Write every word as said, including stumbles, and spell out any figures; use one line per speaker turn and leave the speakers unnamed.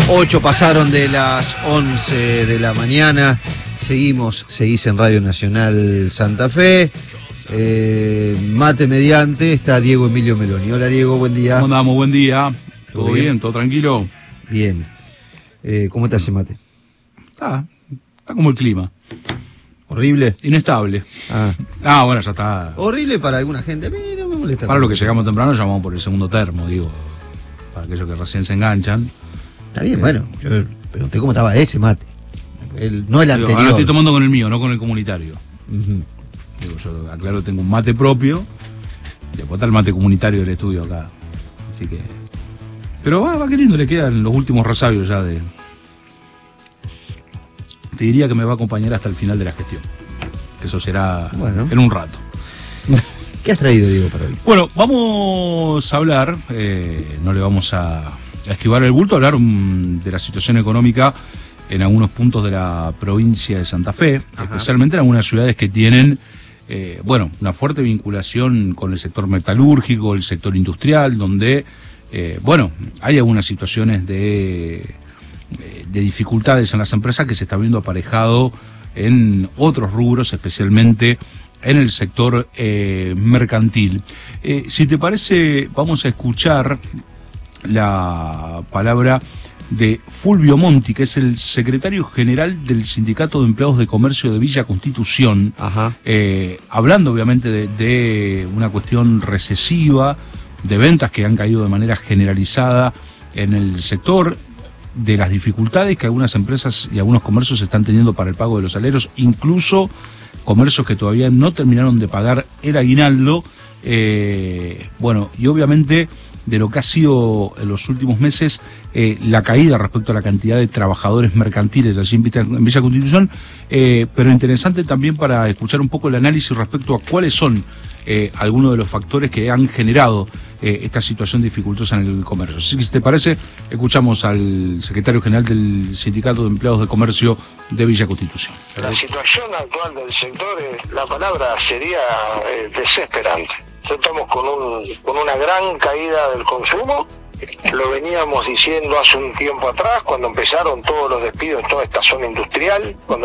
ocho pasaron de las once de la mañana. Seguimos, seguís en Radio Nacional Santa Fe. Eh, mate mediante, está Diego Emilio Meloni. Hola Diego, buen día.
¿Cómo andamos? Buen día. ¿Todo, ¿Todo bien? bien? ¿Todo tranquilo?
Bien. Eh, ¿Cómo te hace mate?
Está, está como el clima.
¿Horrible?
Inestable.
Ah.
Ah, bueno, ya está.
Horrible para alguna gente. A mí no me molesta.
Para los que llegamos temprano llamamos por el segundo termo, digo. Para aquellos que recién se enganchan.
Está bien, eh. bueno. Yo pregunté cómo estaba ese mate. El, no el anterior.
Ahora estoy tomando con el mío, no con el comunitario.
Uh-huh.
Digo, yo aclaro, tengo un mate propio. Después está el mate comunitario del estudio acá. Así que... Pero va, va queriendo, le quedan los últimos resabios ya de... Te diría que me va a acompañar hasta el final de la gestión. Eso será bueno. en un rato.
¿Qué has traído, Diego, para hoy?
Bueno, vamos a hablar, eh, no le vamos a, a esquivar el bulto, a hablar um, de la situación económica en algunos puntos de la provincia de Santa Fe, Ajá. especialmente en algunas ciudades que tienen, eh, bueno, una fuerte vinculación con el sector metalúrgico, el sector industrial, donde, eh, bueno, hay algunas situaciones de... de dificultades en las empresas que se está viendo aparejado en otros rubros, especialmente en el sector eh, mercantil. Eh, si te parece, vamos a escuchar la palabra de Fulvio Monti, que es el secretario general del Sindicato de Empleados de Comercio de Villa Constitución, Ajá. Eh, hablando obviamente de, de una cuestión recesiva, de ventas que han caído de manera generalizada en el sector, de las dificultades que algunas empresas y algunos comercios están teniendo para el pago de los salarios, incluso comercios que todavía no terminaron de pagar el aguinaldo, eh, bueno, y obviamente de lo que ha sido en los últimos meses eh, la caída respecto a la cantidad de trabajadores mercantiles allí en Villa, en Villa Constitución, eh, pero interesante también para escuchar un poco el análisis respecto a cuáles son eh, algunos de los factores que han generado eh, esta situación dificultosa en el comercio. Así que si te parece, escuchamos al secretario general del Sindicato de Empleados de Comercio de Villa Constitución.
La situación actual del sector, la palabra sería eh, desesperante. Estamos con, un, con una gran caída del consumo, lo veníamos diciendo hace un tiempo atrás, cuando empezaron todos los despidos en toda esta zona industrial, cuando